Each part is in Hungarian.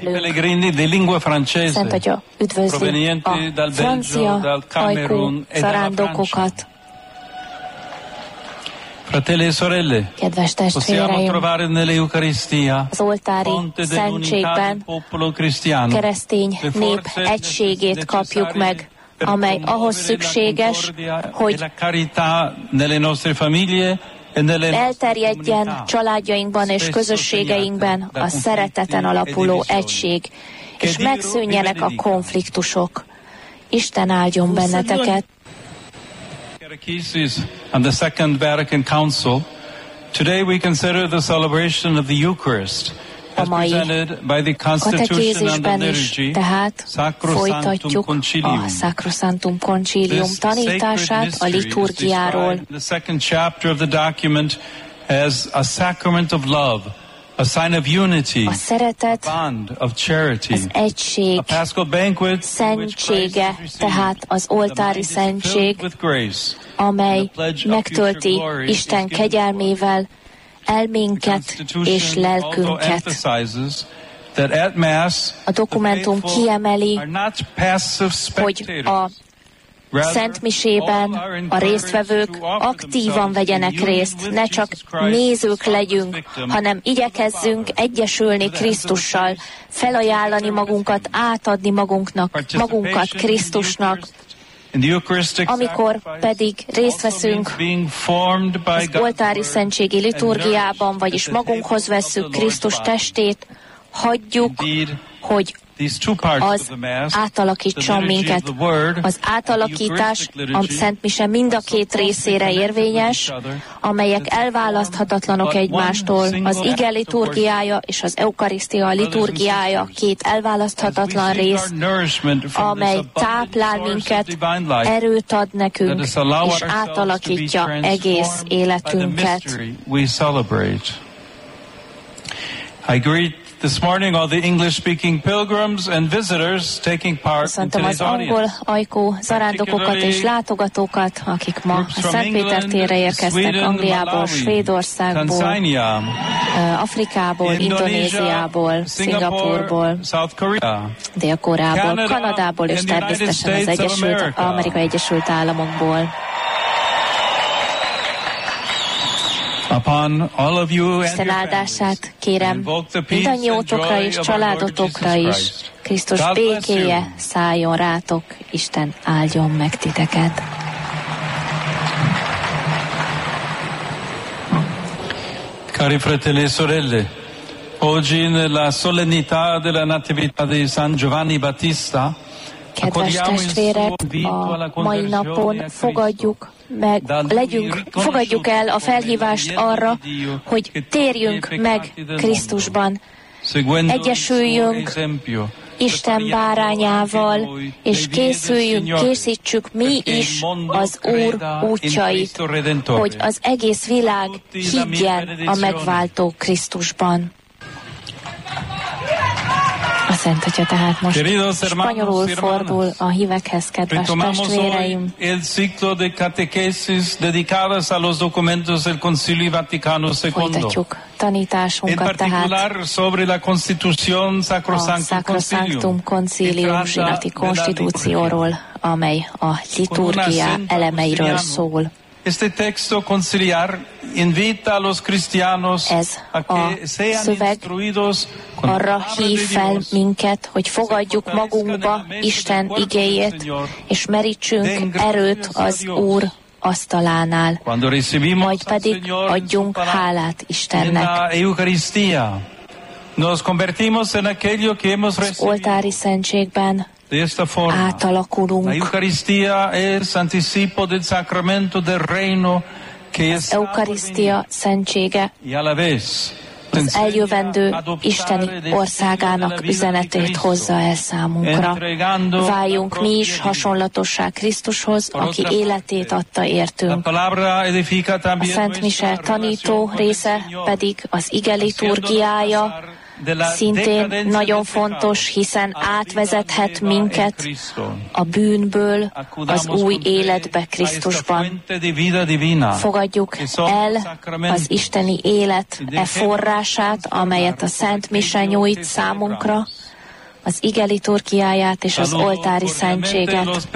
szereplők. Szent Atya üdvözli a francia ajkú zarándokokat. Kedves testvéreim, az oltári szentségben keresztény nép egységét kapjuk meg, amely ahhoz szükséges, hogy elterjedjen családjainkban és közösségeinkben a szereteten alapuló egység, és megszűnjenek a konfliktusok. Isten áldjon benneteket! And the Second Vatican Council, today we consider the celebration of the Eucharist as presented by the Constitution and the Liturgy, tehát folytatjuk a Sacrosanctum Concilium tanítását a liturgiáról. The second chapter of the document as a sacrament of love, a sign of unity, a szeretet, a bond of charity, az egység, a paschal banquet, szentsége, tehát az oltári szentség, amely megtölti Isten kegyelmével elménket és lelkünket. A dokumentum kiemeli, hogy a Szent Misében a résztvevők aktívan vegyenek részt, ne csak nézők legyünk, hanem igyekezzünk egyesülni Krisztussal, felajánlani magunkat, átadni magunkat Krisztusnak. Amikor pedig részt veszünk az oltári szentségi liturgiában, vagyis magunkhoz vesszük Krisztus testét, hagyjuk, hogy az átalakítson minket. Az átalakítás a Szent Mise mind a két részére érvényes, amelyek elválaszthatatlanok egymástól. Az ige liturgiája és az eukarisztia liturgiája két elválaszthatatlan rész, amely táplál minket, erőt ad nekünk, és átalakítja egész életünket. This morning, all the English-speaking pilgrims and visitors taking part in today's az angol ajkú zarándokokat és látogatókat, akik ma a Szentpéter térre érkeztek Angliából, Svédországból, Afrikából, Indonéziából, Szingapúrból, Dél-Koreából, Kanadából és természetesen az Amerikai Egyesült Államokból. Isten áldását kérem mindannyiótokra és családotokra is. Krisztus békéje szálljon rátok, Isten áldjon meg titeket. Cari fratelli e sorelle, oggi nella solennità della Natività di San Giovanni Battista, kedves testvérek, a mai napon fogadjuk el a felhívást arra, hogy térjünk meg Krisztusban, egyesüljünk Isten bárányával, és készítsük mi is az Úr útjait, hogy az egész világ higgyen a megváltó Krisztusban. A Szent Atya tehát most spanyolul fordul a hívekhez, kedves testvéreim. Folytatjuk tanításunkat tehát a Sacrosanctum Concilium zsinati konstitúcióról, amely a liturgia elemeiről szól. Este texto conciliar invita a los cristianos a que sean instruidos arra hív fel minket, hogy fogadjuk magunkba Isten igéjét, és merítsünk erőt az Úr asztalánál, majd pedig adjunk hálát Istennek. Az oltári szentségben átalakulunk. Az eukarisztia szentsége az eljövendő isteni országának üzenetét hozza el számunkra. Váljunk mi is hasonlatossá Krisztushoz, aki életét adta értünk. A Szent Mise tanító része pedig az ige liturgiája, szintén nagyon fontos, hiszen átvezethet minket a bűnből az új életbe Krisztusban. Fogadjuk el az isteni élet forrását, amelyet a Szent Mise nyújt számunkra, az ige liturgiáját és az oltári szentséget.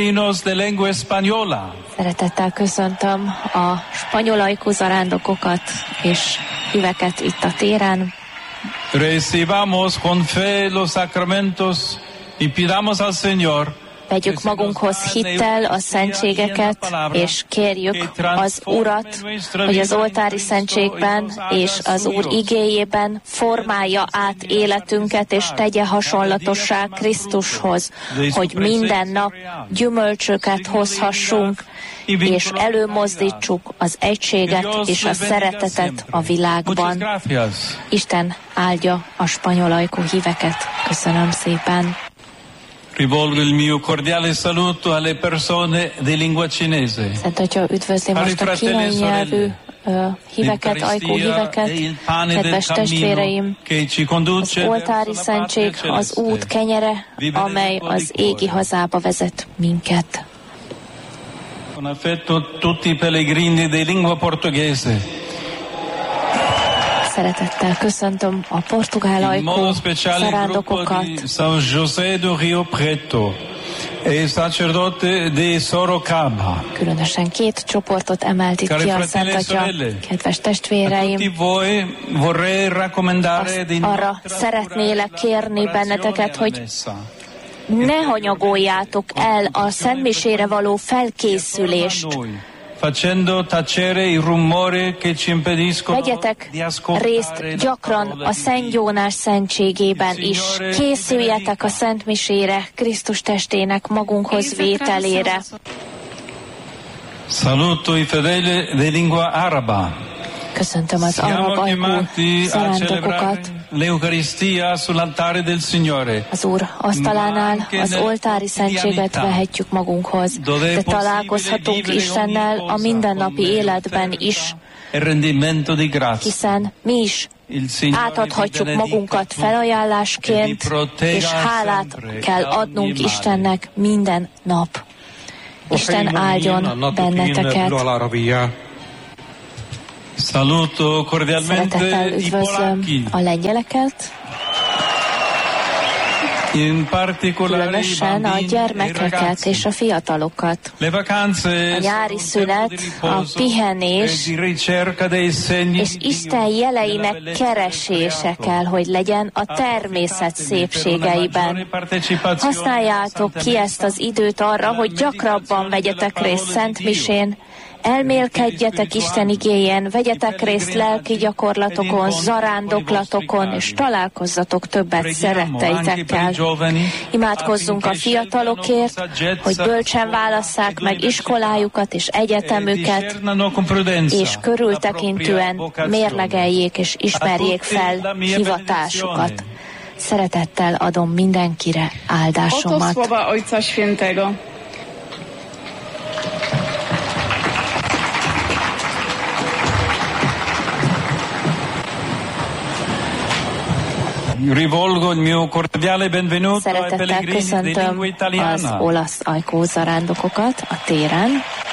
Szeretettel köszöntöm a spanyolajkú zarándokokat és híveket itt a téren. Recibamos con fe los sacramentos y pidamos al Señor. Vegyük magunkhoz hittel a szentségeket, és kérjük az Urat, hogy az oltári szentségben és az Úr igéjében formálja át életünket, és tegye hasonlatossá Krisztushoz, hogy minden nap gyümölcsöket hozhassunk, és előmozdítsuk az egységet és a szeretetet a világban. Isten áldja a spanyolajkú híveket. Köszönöm szépen. Rivolgo il mio cordiale saluto alle persone di lingua cinese. Szent Atya üdvözli most a kínai nyelvű híveket, ajkú híveket, kedves testvéreim, az oltári szentség az út kenyere, amely az égi hazába vezet minket. Con affetto tutti i pellegrini di lingua portoghese. Szeretettel köszöntöm a portugál ajkú zarándokokat. São José do Rio Preto e sacerdote de Sorocaba. Különösen két csoportot emelt itt ki a Szent Atya. Kedves testvéreim, arra szeretnélek kérni benneteket, hogy ne hanyagoljátok el a szentmisére való felkészülést. Vegyetek részt gyakran a Szent Jónás szentségében is. Készüljetek a szentmisére, Krisztus testének magunkhoz vételére. Saluto i fedeli di lingua araba. Köszöntöm az arab ajkú zarándokokat. Az Úr asztalánál az oltári szentséget vehetjük magunkhoz, de találkozhatunk Istennel a mindennapi életben is, hiszen mi is átadhatjuk magunkat felajánlásként, és hálát kell adnunk Istennek minden nap. Isten áldjon benneteket. Saluto cordialmente i polacchi. A lengyeleket, különösen a gyermekeket és a fiatalokat. A nyári szünet, a pihenés és Isten jeleinek keresése kell, hogy legyen a természet szépségeiben. Használjátok ki ezt az időt arra, hogy gyakrabban vegyetek részt szentmisén, elmélkedjetek Isten igéjén, vegyetek részt lelki gyakorlatokon, zarándoklatokon, és találkozzatok többet szeretteitekkel. Imádkozzunk a fiatalokért, hogy bölcsen válasszák meg iskolájukat és egyetemüket, és körültekintően mérlegeljék és ismerjék fel hivatásukat. Szeretettel adom mindenkire áldásomat. Rivolgo il mio cordiale benvenuto ai pellegrini di lingua italiana. Az olasz ajkú zarándokokat a téren.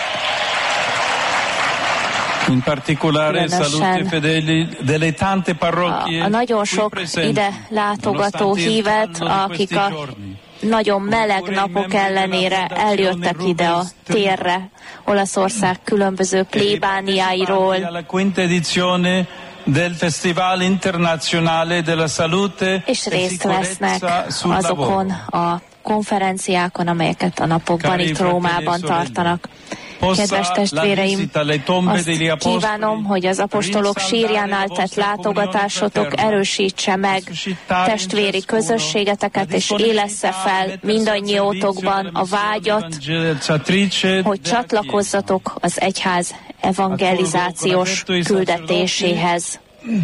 In particolare saluti fedeli delle tante parrocchie. A nagyon sok ide látogató hívet, akik a nagyon meleg napok ellenére eljöttek ide a térre, Olaszország különböző plébániáiról, del Festival Internazionale della Salute, és részt vesznek azokon a konferenciákon, amelyeket a napokban itt Rómában tartanak. Kedves testvéreim, azt kívánom, hogy az apostolok sírjánál tett látogatásotok erősítse meg testvéri közösségeteket, és élessze fel mindannyiótokban a vágyat, hogy csatlakozzatok az egyház evangelizációs küldetéséhez.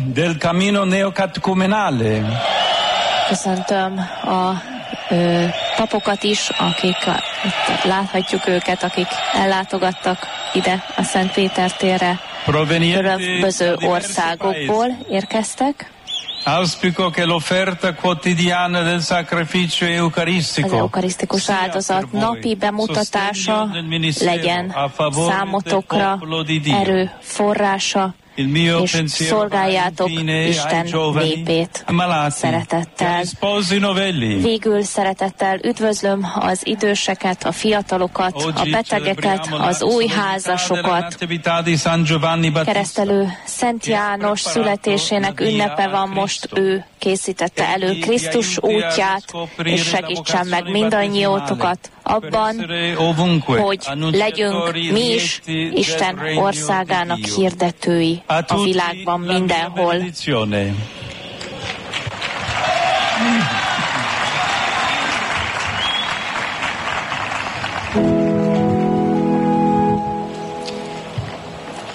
Köszöntöm a papokat is, akik itt láthatjuk őket, akik ellátogattak ide a Szent Péter térre. Különböző országokból érkeztek. Auspico che l'offerta quotidiana del sacrificio eucaristico, az eukarisztikus áldozat napi bemutatása legyen számotokra erő forrása, és szolgáljátok Isten népét szeretettel. Végül szeretettel üdvözlöm az időseket, a fiatalokat, a betegeket, az új házasokat. Keresztelő Szent János születésének ünnepe van most, ő készítette elő Krisztus útját, és segítsen meg mindannyiótokat abban, hogy legyünk mi is Isten országának hirdetői a világban mindenhol.